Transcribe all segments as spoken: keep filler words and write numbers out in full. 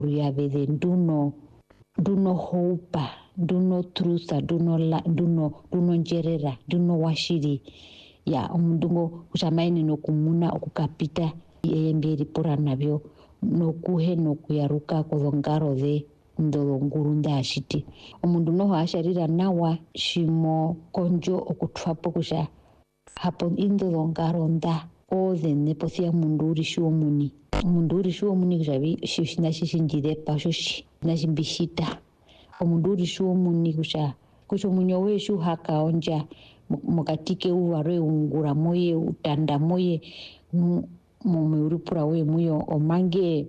yavede nduno nduno hopa nduno trusa nduno la nduno nduno njerera nduno washiri ya omundu kushamaini nokumuna okukapita eyemberi pura nabyo nokuhe nokuyaruka kodongaro de ndolonguru ndashiti omundu noho asharira nawa shimo konjo okutwapo kusha hapo indolongaro nda ozene posia mundu uri shumuni omundu uri shumuni kushabi shishina shishinjire pashoshi nashimbishita omundu uri shumuni kusha kusho munyo weshu hakaonja mukatike uvarwe ungura moye utanda moye mumeuripura we muyo omange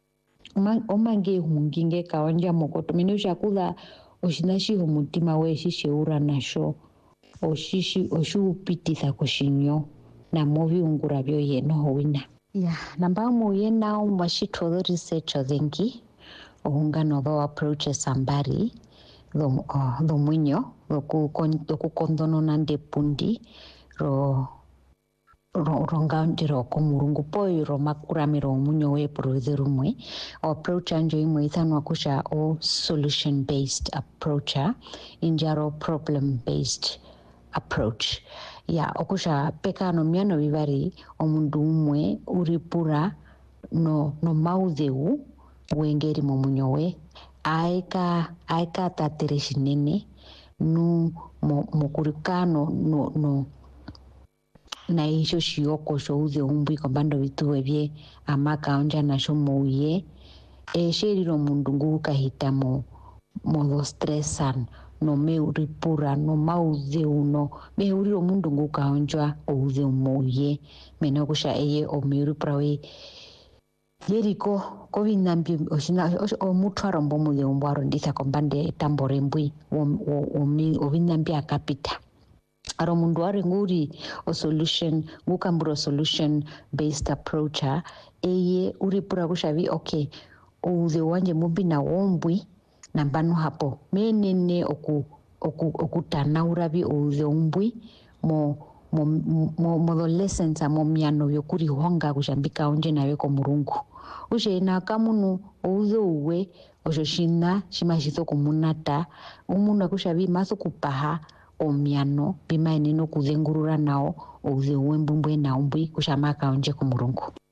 omange hunginge kaonja mokoto mene shakula oshinashi humutima we shisheura nasho oshishi oshupititha koshinyo na movi ungura byo yeno wina ya namba mu yena umashito research odhengi ohungano do approach somebody do uh, do munyo do ku kondono nande pundi ro ro rongaundiro komurungu poi ro makuramiro munyo we produce rumwe approach anjo imwe ithanwa kusha o solution based approach injaro problem based approach ya okusha pekano miano vivari omundu umwe uripura no no maudheu wengeri munyo we aika aika tatereshinene nu mokurikano no no na isho shioko shouze umbi kombando vituwe bye amaka onja na shomuye e sheriro mundu nguka hitamo modo stressan no meuripura no mauze uno meuriro mundu nguka onjwa ouze umuye meno kusha eye o meuripura we yeriko kovinambi oshina omutwaro mbomu de umbwaro ndisa kombande tamborembwi o vinambi akapita aro mundu ari nguri o solution ngukamburo solution based approach eye uri pura kushavi okay uze wanje mumbi na wombwi nambano hapo menene oku oku okutana urabi uze umbwi mo mo mo mo lessons mo miano yokuri honga kushambika onje nawe ko murungu ushe na kamunu uzo uwe oshoshina shimashito kumunata umuna kushavi maso kupaha omiano bimaine no kuzengurura nao uze uwe mbumbwe na umbwi kushamaka onje ku murungu